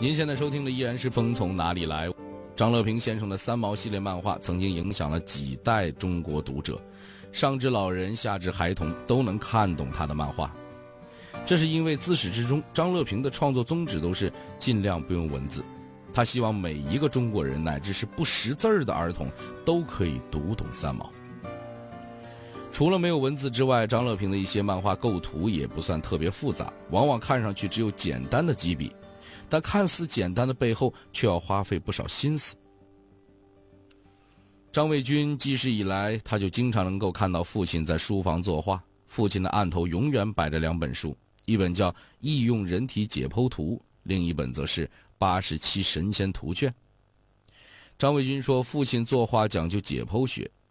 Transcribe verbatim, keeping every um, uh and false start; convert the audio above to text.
您现在收听的依然是《风从哪里来》。张乐平先生的三毛系列漫画曾经影响了几代中国读者，上至老人下至孩童都能看懂他的漫画。这是因为自始至终张乐平的创作宗旨都是尽量不用文字，他希望每一个中国人乃至是不识字儿的儿童都可以读懂三毛。除了没有文字之外，张乐平的一些漫画构图也不算特别复杂，往往看上去只有简单的几笔，但看似简单的背后却要花费不少心思。张卫军记事以来，他就经常能够看到父亲在书房作画，父亲的案头永远摆着两本书，一本叫《易用人体解剖图》，另一本则是《八十七神仙图卷》。张卫军说，父亲作画讲究解剖学，